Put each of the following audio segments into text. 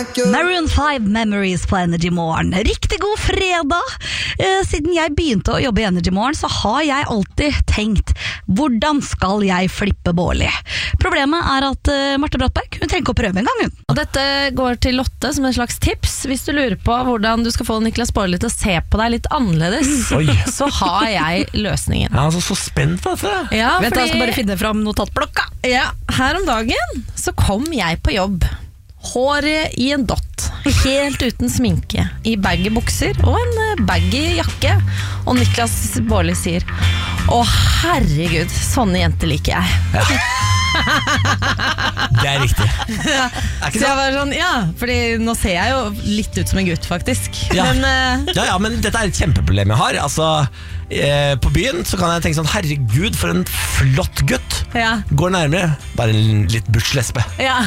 Maroon 5 Memories på Energy Morgen. Riktig god fredag. Siden jeg begynte å jobbe i Energy Morgen, så har jeg alltid tenkt, hvordan skal jeg flippe Bårli? Problemet er at Marte Brattberg, hun trenger ikke å prøve en gang, hun. Og dette går til Lotte som en slags tips. Hvis du lurer på hvordan du skal få Niklas Bårli til å se på deg litt annerledes, så har jeg løsningen. Jeg er altså så spent på dette. Ja, Vent, jeg skal bare finne fram notatblokka. Ja, her om dagen så kom jeg på jobb. Håret i en dott, helt uten sminke, i baggy bukser og en baggy jakke. Og Niklas Bårli sier: å herregud, sånne jenter liker jeg. Ja. Det er riktig. Ja. Så jeg var sånn, ja, fordi nå ser jeg jo litt ut som en gutt faktisk. Ja. Men, Men dette er et kjempeproblem jeg har. Altså, på byen så kan jeg tenke sånn: herregud, for en flott gutt. Ja. Går nærmere, bare en litt butch-lesbe. Ja.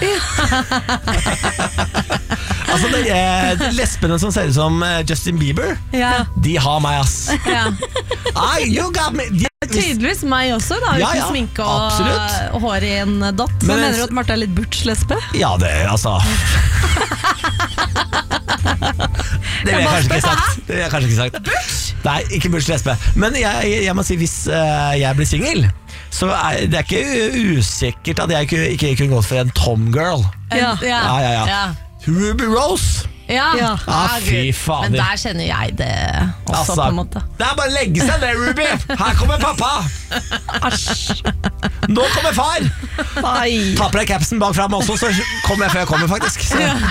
Altså lesbene som ser ut som Justin Bieber, Ja. de har meg, ass. Ja. You got me. Tydeligvis meg også da, uten Ja, sminke absolutt. og hår i en dott. Så Men- mener du at Marte er litt butch-lesbe? Ja, det altså Det vil jeg kanskje ikke sagt. Det vil jeg kanskje ikke sagt. Nei, ikke butch-lesbe. Men jeg må si, hvis jeg blir singel, så det er ikke usikkert at jeg ikke kunne gått for en Tom-girl. Ja. Ja. Ruby Rose. Ja. Fy fader. Men der kjenner jeg det også, på en måte. Det er bare å legge seg ned, Ruby. Her kommer pappa. Nå kommer far. Ta på deg capsen bak frem også, så kommer jeg før jeg kommer, faktisk.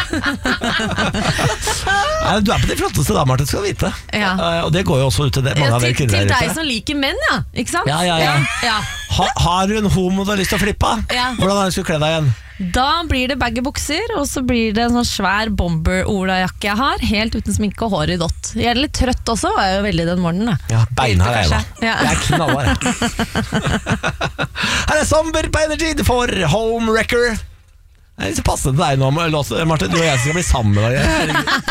Nei, du er på de flotteste da, Marte, skal du vite. Ja. Og det går jo også ut til det. Mange av dere Til kvinner der deg ute. som liker menn, ja. Ikke sant? Ja. Har du en homo du har lyst til å flippe? Ja. Hvordan har du skulle kle deg igjen? Da blir det baggy bukser, og så blir det en sånn svær bomber-olajakke jeg har, helt uten sminke og hår i dott. Jeg er litt trøtt også, var jeg jo veldig den morgenen. Da. Ja, beinhard er jeg da. Ja. Jeg er knallhard. Her er Somber på Energy for Home Wrecker. Det er litt passende til deg nå, Marte. Du og jeg skal bli sammen med deg.